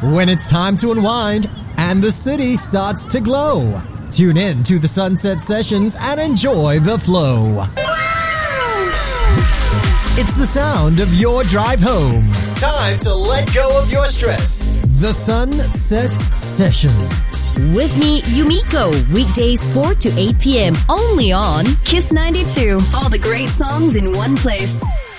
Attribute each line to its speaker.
Speaker 1: when it's time to unwind and the city starts to glow. Tune in to the Sunset Sessions and enjoy the flow. It's the sound of your drive home. Time to let go of your stress. The Sunset Sessions.
Speaker 2: With me, Yumiko, weekdays 4 to 8 p.m. only on
Speaker 3: Kiss 92. All the great songs in one place.